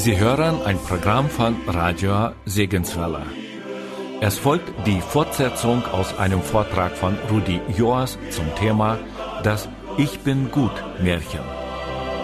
Sie hören ein Programm von Radio Segenswelle. Es folgt die Fortsetzung aus einem Vortrag von Rudi Joas zum Thema Das Ich bin gut Märchen.